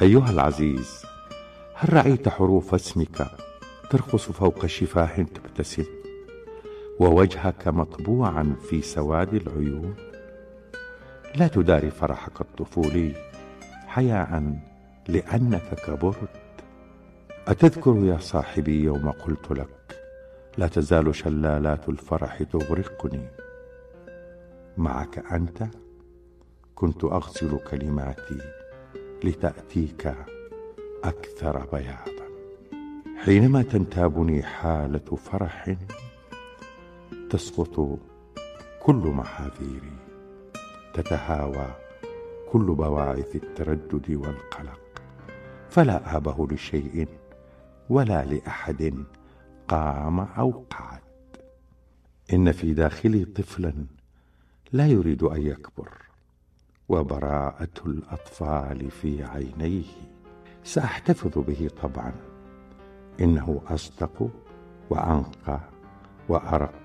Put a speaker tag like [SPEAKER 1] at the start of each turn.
[SPEAKER 1] أيها العزيز، هل رأيت حروف اسمك ترقص فوق شفاه تبتسم، ووجهك مطبوعا في سواد العيون؟ لا تداري فرحك الطفولي حياء لأنك كبرت. أتذكر يا صاحبي يوم قلت لك لا تزال شلالات الفرح تغرقني؟ معك أنت كنت أغسل كلماتي لتأتيك أكثر بياضا. حينما تنتابني حالة فرح تسقط كل محاذيري، تتهاوى كل بواعث التردد والقلق، فلا آبه لشيء ولا لأحد قام أو قعد. إن في داخلي طفلا لا يريد أن يكبر، وبراءة الأطفال في عينيه سأحتفظ به طبعا، إنه أصدق وأنقى وأرق